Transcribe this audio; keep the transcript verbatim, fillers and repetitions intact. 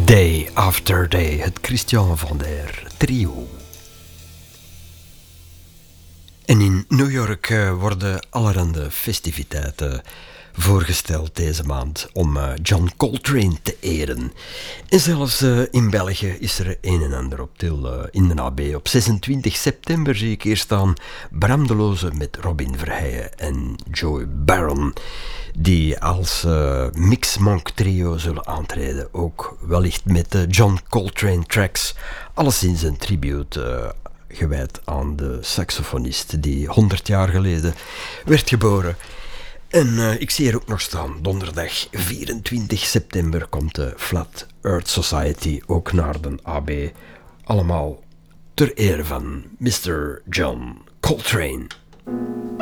Day After Day, het Christian Vander trio. En in New York uh, worden allerhande festiviteiten voorgesteld deze maand om uh, John Coltrane te eren. En zelfs uh, in België is er een en ander op til uh, in de A B. Op zesentwintig september zie ik hier staan Bram de Loze met Robin Verheijen en Joey Baron, die als uh, Mix-Monk trio zullen aantreden. Ook wellicht met uh, John Coltrane tracks, alleszins een tribute uh, gewijd aan de saxofonist die honderd jaar geleden werd geboren. En uh, ik zie er ook nog staan, donderdag vierentwintig september komt de Flat Earth Society ook naar de A B. Allemaal ter ere van mister John Coltrane.